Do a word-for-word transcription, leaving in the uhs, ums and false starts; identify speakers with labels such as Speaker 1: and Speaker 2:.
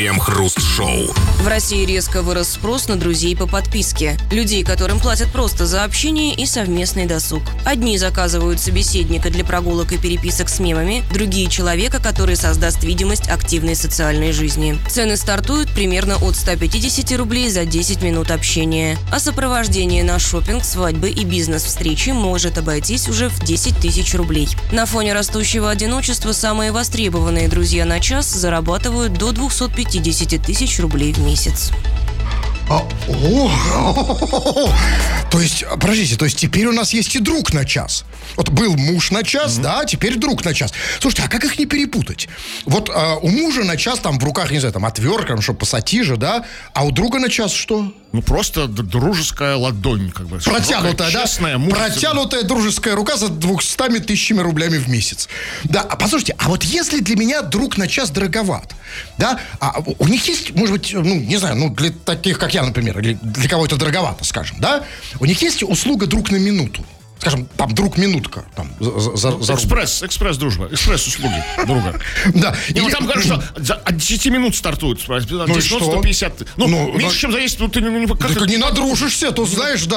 Speaker 1: Крем-хруст-шоу.
Speaker 2: В России резко вырос спрос на друзей по подписке. Людей, которым платят просто за общение и совместный досуг. Одни заказывают собеседника для прогулок и переписок с мемами, другие – человека, который создаст видимость активной социальной жизни. Цены стартуют примерно от ста пятидесяти рублей за десять минут общения. А сопровождение на шопинг, свадьбы и бизнес-встречи может обойтись уже в десять тысяч рублей. На фоне растущего одиночества самые востребованные друзья на час зарабатывают до двухсот пятидесяти тысяч рублей в месяц.
Speaker 3: А, о, то есть, подождите, то есть теперь у нас есть и друг на час. Вот был муж на час, mm-hmm. да, теперь друг на час. Слушайте, а как их не перепутать? Вот а, у мужа на час там в руках, не знаю, там отвертка, ну, что, пассатижи, да, а у друга на час что?
Speaker 4: Ну, просто дружеская ладонь, как бы.
Speaker 3: Протянутая, да?
Speaker 4: Честная, мужественная.
Speaker 3: Протянутая дружеская рука за двумястами тысячами рублями в месяц. Да, а послушайте, а вот если для меня друг на час дороговат, да, а у них есть, может быть, ну, не знаю, ну, для таких, как я, например, или для кого это дороговато, скажем, да, у них есть услуга друг на минуту. Скажем, там, друг минутка. Там, за, за, за
Speaker 4: экспресс, экспресс-дружба, экспресс-услуги друга.
Speaker 3: Да.
Speaker 4: И вот там говорят, что за, от десяти минут стартует.
Speaker 3: Ну и что?
Speaker 4: сто пятьдесят. Ну,
Speaker 3: ну,
Speaker 4: меньше, чем за десять минут ты не...
Speaker 3: Так не надружишься, то знаешь, да.